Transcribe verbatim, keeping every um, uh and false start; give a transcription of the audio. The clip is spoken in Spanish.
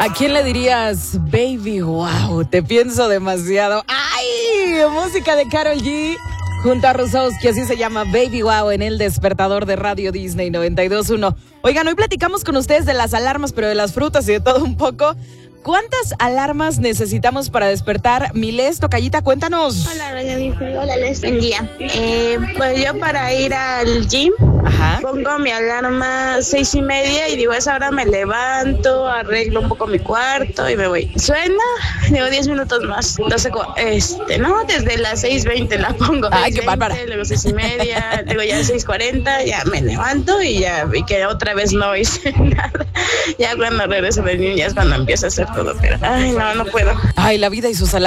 ¿A quién le dirías, baby, wow, te pienso demasiado? ¡Ay! Música de Karol G junto a Rusowski, así se llama, Baby Wow, en el despertador de Radio Disney noventa y dos punto uno. Oigan, hoy platicamos con ustedes de las alarmas, pero de las frutas y de todo un poco. ¿Cuántas alarmas necesitamos para despertar? Miles, tocallita, cuéntanos. Hola, hola, les buen día. Eh, pues yo para ir al gym, Ajá. pongo mi alarma seis y media y digo, a esa hora me levanto, arreglo un poco mi cuarto y me voy. Suena, digo diez minutos más. Entonces, este, no, desde las seis veinte la pongo. Ay, qué bárbara. Luego seis y media, luego ya seis cuarenta, ya me levanto y ya vi que otra vez no hice nada. Ya cuando regreso de niña es cuando empiezo a hacer todo, pero ay, no, no puedo. Ay, la vida y sus alarmas.